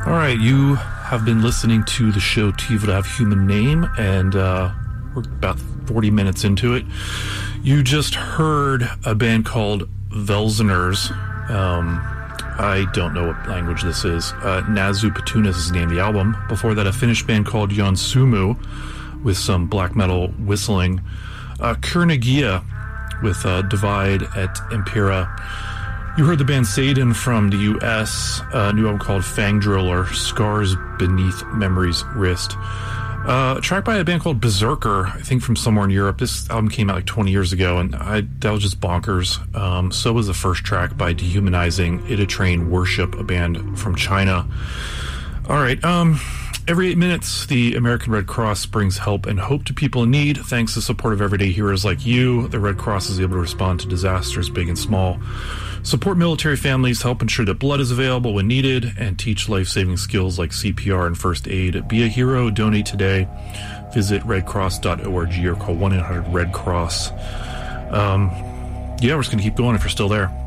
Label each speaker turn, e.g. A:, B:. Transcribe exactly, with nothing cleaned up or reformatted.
A: All right, you have been listening to the show Too Evil to Have Human Name, and uh, we're about forty minutes into it. You just heard a band called Velzeners. Um, I don't know what language this is. Uh, Nazu Petunas is the name of the album. Before that, a Finnish band called Yonsumu with some black metal whistling. Uh, Kurnagia with uh, Divide et Impera. You heard the band Satan from the U S, a new album called Fang Driller, Scars Beneath Memory's Wrist. Uh, a track by a band called Berserker, I think from somewhere in Europe. This album came out like twenty years ago, and I, that was just bonkers. Um, so was the first track by Dehumanizing Ida Train Worship, a band from China. All right, um... every eight minutes, the American Red Cross brings help and hope to people in need. Thanks to the support of everyday heroes like you, the Red Cross is able to respond to disasters big and small, support military families, help ensure that blood is available when needed, and teach life-saving skills like C P R and first aid. Be a hero. Donate today. Visit red cross dot org or call one eight hundred red cross. Um, yeah, we're just going to keep going if you're still there.